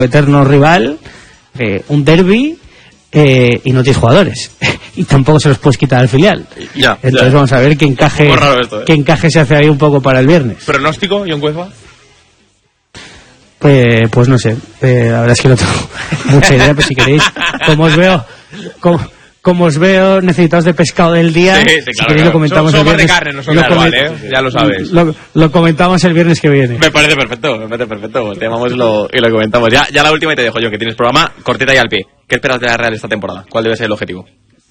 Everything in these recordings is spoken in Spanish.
eterno rival, un derbi, y no tienes jugadores. Y tampoco se los puedes quitar al filial. Entonces vamos a ver qué encaje se hace ahí un poco para el viernes. ¿Pronóstico, Jon Cuezba? Pues no sé, la verdad es que no tengo mucha idea, pero si queréis, como os veo necesitados de pescado del día, si queréis lo comentamos el viernes. De carne, no son ya lo sabes. Lo comentamos el viernes que viene. Me parece perfecto. Te llamamos y lo comentamos. Ya la última y te dejo yo, que tienes programa cortita y al pie. ¿Qué esperas de la Real esta temporada? ¿Cuál debe ser el objetivo?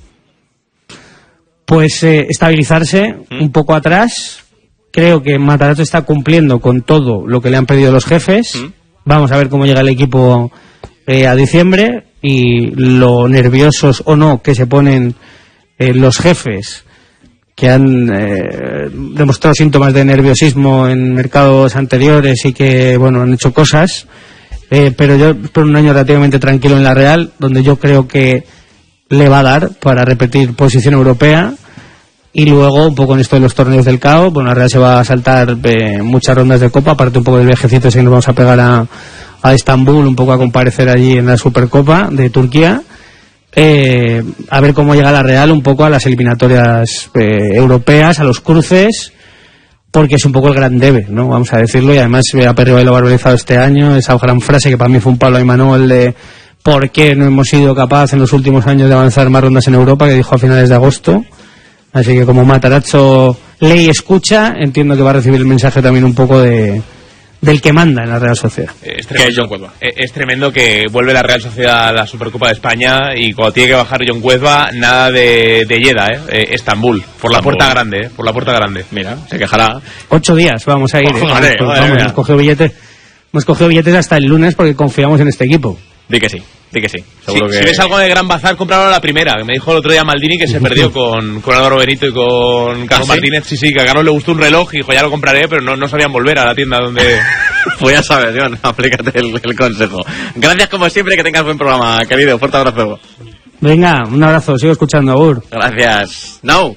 Pues estabilizarse un poco atrás. Creo que Matarazzo está cumpliendo con todo lo que le han pedido los jefes. Vamos a ver cómo llega el equipo a diciembre, y lo nerviosos o no que se ponen los jefes, que han demostrado síntomas de nerviosismo en mercados anteriores y que han hecho cosas, pero yo espero un año relativamente tranquilo en la Real, donde yo creo que le va a dar para repetir posición europea. Y luego, un poco en esto de los torneos del CAO, la Real se va a saltar muchas rondas de Copa, aparte un poco del viajecito ese que nos vamos a pegar a Estambul, un poco a comparecer allí en la Supercopa de Turquía. A ver cómo llega la Real un poco a las eliminatorias europeas, a los cruces, porque es un poco el gran debe, ¿no? Vamos a decirlo, y además a Perry Bailo barbarizado este año, esa gran frase que para mí fue un palo a Imanol de ¿por qué no hemos sido capaces en los últimos años de avanzar más rondas en Europa?, que dijo a finales de agosto. Así que como Matarazzo lee y escucha, entiendo que va a recibir el mensaje también un poco del que manda en la Real Sociedad. Es tremendo que vuelve la Real Sociedad a la Supercopa de España, y cuando tiene que bajar Jon Cuezba, nada de Lleida, Estambul, por la puerta grande, por la puerta grande. Mira, se quejará. 8 días vamos a ir. Hemos cogido billetes hasta el lunes porque confiamos en este equipo. Di que sí. Seguro que... Si ves algo de Gran Bazar, cómpralo a la primera. Que me dijo el otro día Maldini que se perdió con Álvaro Benito y con Carlos Martínez. Sí, que a Carlos le gustó un reloj y dijo, ya lo compraré, pero no sabían volver a la tienda donde... Pues ya sabes, Jon, aplícate el consejo. Gracias como siempre, que tengas buen programa, querido. Fuerte abrazo. Venga, un abrazo, sigo escuchando, Agur. Gracias.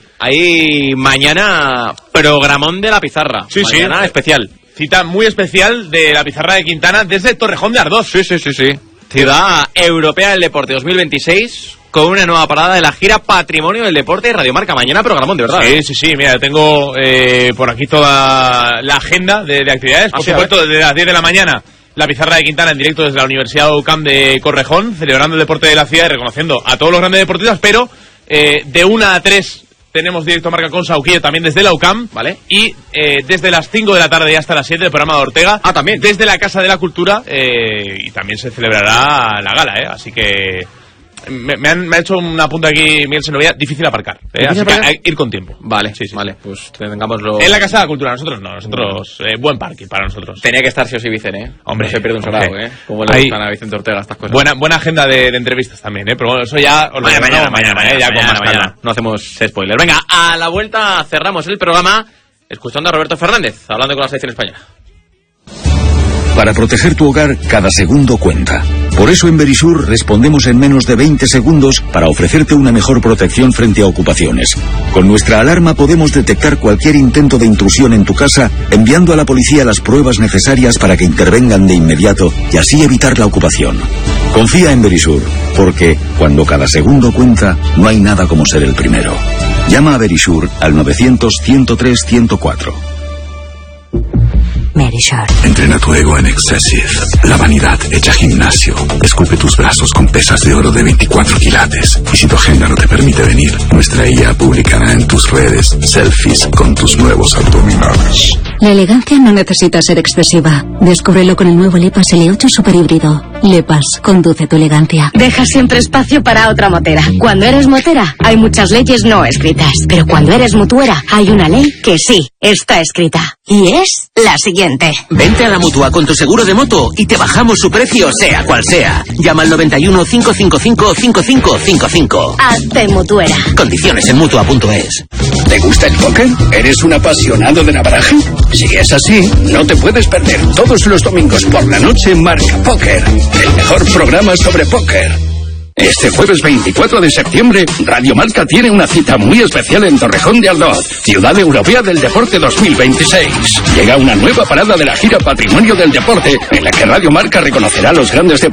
Hay mañana programón de la pizarra. Mañana especial. Cita muy especial de la pizarra de Quintana desde Torrejón de Ardoz. Sí. Ciudad Europea del Deporte 2026, con una nueva parada de la gira Patrimonio del Deporte de Radio Marca. Mañana programón, de verdad. Sí. Mira, tengo por aquí toda la agenda de actividades. Por supuesto, desde las 10 de la mañana, la pizarra de Quintana en directo desde la Universidad UCAM de Correjón, celebrando el deporte de la ciudad y reconociendo a todos los grandes deportistas, pero de 1 a 3 tenemos directo Marca con Sauquillo también desde la UCAM, ¿vale? Y desde las 5 de la tarde y hasta las 7 el programa de Ortega. También. Desde la Casa de la Cultura, y también se celebrará la gala, Así que me ha hecho una punta aquí Miguel Senovilla, difícil aparcar, así que hay que ir con tiempo. Vale, sí. Vale, pues tengámoslo. En la Casa de la Cultura, nosotros buen parking para nosotros. Tenía que estar sí o sí Vicente, Hombre, no se pierde un sobrado, Como le gustan a Vicente Ortega estas cosas. Buena agenda de entrevistas también, pero bueno, eso ya... Mañana. No hacemos spoiler. Venga, a la vuelta cerramos el programa escuchando a Roberto Fernández, hablando con la selección española. Para proteger tu hogar, cada segundo cuenta. Por eso en Verisur respondemos en menos de 20 segundos para ofrecerte una mejor protección frente a ocupaciones. Con nuestra alarma podemos detectar cualquier intento de intrusión en tu casa, enviando a la policía las pruebas necesarias para que intervengan de inmediato y así evitar la ocupación. Confía en Verisur, porque cuando cada segundo cuenta, no hay nada como ser el primero. Llama a Verisur al 900-103-104. Verisur. Entrena tu ego en Excessive. La vanidad hecha gimnasio. Esculpe tus brazos con pesas de oro de 24 quilates. Y si tu agenda no te permite venir, nuestra IA publicará en tus redes selfies con tus nuevos abdominales. La elegancia no necesita ser excesiva. Descúbrelo con el nuevo Lepas L8 Super Híbrido. Lepas, conduce tu elegancia. Deja siempre espacio para otra motera. Cuando eres motera, hay muchas leyes no escritas. Pero cuando eres mutuera, hay una ley que sí está escrita. Y es la siguiente. Vente a la Mutua con tu seguro de moto y te bajamos su precio, sea cual sea. Llama al 91 555 5555. Hazte mutuera. Condiciones en Mutua.es. ¿Te gusta el póker? ¿Eres un apasionado de la baraja? Si es así, no te puedes perder todos los domingos por la noche Marca Póker, el mejor programa sobre póker. Este jueves 24 de septiembre, Radio Marca tiene una cita muy especial en Torrejón de Ardoz, Ciudad Europea del Deporte 2026. Llega una nueva parada de la gira Patrimonio del Deporte, en la que Radio Marca reconocerá a los grandes deportistas